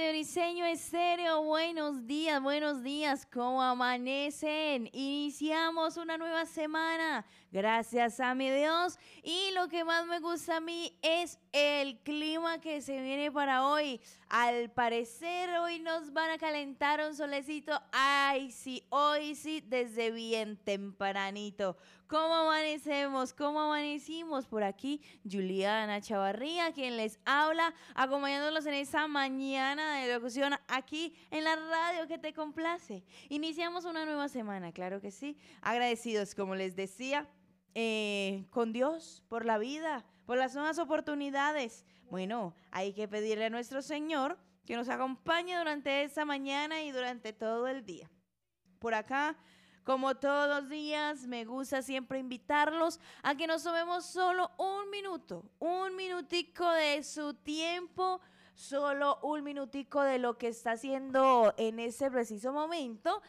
de Briseño Estéreo, buenos días, ¿cómo amanecen? Iniciamos una nueva semana, gracias a mi Dios, y lo que más me gusta a mí es el clima que se viene para hoy. Al parecer hoy nos van a calentar un solecito, ay sí, hoy sí, desde bien tempranito. ¿Cómo amanecemos? ¿Cómo amanecimos? Por aquí, Juliana Chavarría, quien les habla, acompañándolos en esta mañana de locución aquí en la radio que te complace. Iniciamos una nueva semana, claro que sí. Agradecidos, como les decía, con Dios por la vida, por las nuevas oportunidades. Bueno, hay que pedirle a nuestro Señor que nos acompañe durante esta mañana y durante todo el día. Por acá, como todos los días, me gusta siempre invitarlos a que nos tomemos solo un minutico de su tiempo, solo un minutico de lo que está haciendo en ese preciso momento.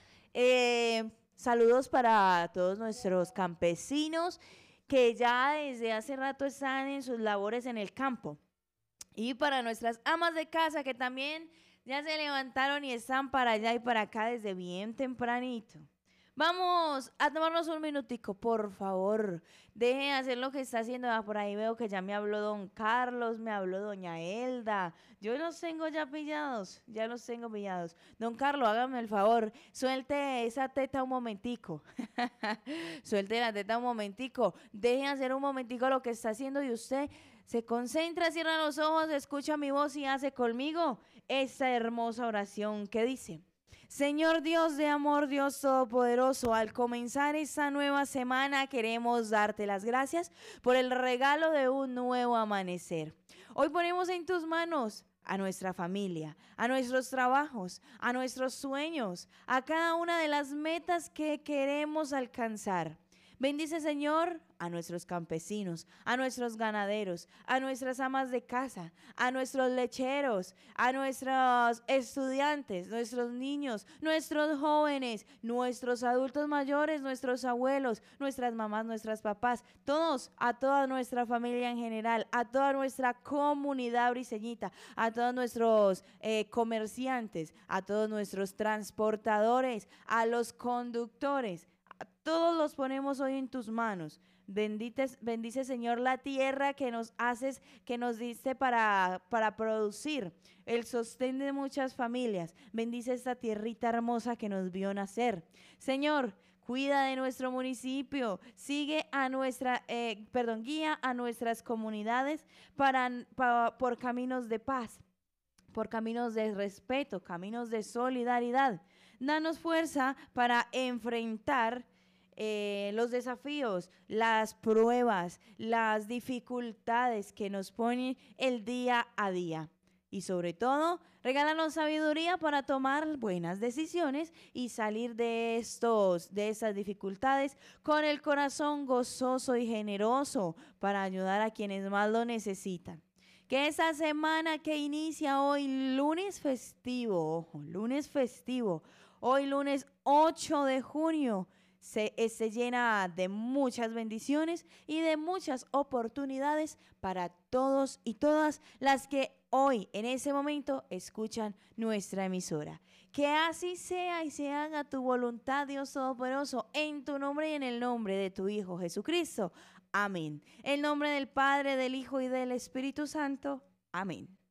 Saludos para todos nuestros campesinos que ya desde hace rato están en sus labores en el campo. Y para nuestras amas de casa que también ya se levantaron y están para allá y para acá desde bien tempranito. Vamos a tomarnos un minutico, por favor. Dejen hacer lo que está haciendo. Por ahí veo que ya me habló don Carlos, me habló doña Elda. Yo los tengo ya pillados, ya los tengo pillados. Don Carlos, hágame el favor, suelte esa teta un momentico. Suelte la teta un momentico. Dejen hacer un momentico lo que está haciendo y usted se concentra, cierra los ojos, escucha mi voz y hace conmigo esa hermosa oración que dice: Señor Dios de amor, Dios todopoderoso, al comenzar esta nueva semana queremos darte las gracias por el regalo de un nuevo amanecer. Hoy ponemos en tus manos a nuestra familia, a nuestros trabajos, a nuestros sueños, a cada una de las metas que queremos alcanzar. Bendice, Señor, a nuestros campesinos, a nuestros ganaderos, a nuestras amas de casa, a nuestros lecheros, a nuestros estudiantes, nuestros niños, nuestros jóvenes, nuestros adultos mayores, nuestros abuelos, nuestras mamás, nuestros papás, todos, a toda nuestra familia en general, a toda nuestra comunidad briseñita, a todos nuestros comerciantes, a todos nuestros transportadores, a los conductores. Todos los ponemos hoy en tus manos. Bendice, Señor, la tierra que nos haces, que nos diste para producir el sostén de muchas familias. Bendice esta tierrita hermosa que nos vio nacer. Señor, cuida de nuestro municipio, guía a nuestras comunidades por caminos de paz, por caminos de respeto, caminos de solidaridad. Danos fuerza para enfrentar los desafíos, las pruebas, las dificultades que nos ponen el día a día. Y sobre todo, regálanos sabiduría para tomar buenas decisiones y salir de esas dificultades con el corazón gozoso y generoso para ayudar a quienes más lo necesitan. Que esa semana que inicia hoy, lunes festivo, hoy lunes 8 de junio, se llena de muchas bendiciones y de muchas oportunidades para todos y todas las que hoy, en ese momento, escuchan nuestra emisora. Que así sea y se haga tu voluntad, Dios Todopoderoso, en tu nombre y en el nombre de tu Hijo Jesucristo. Amén. En nombre del Padre, del Hijo y del Espíritu Santo. Amén.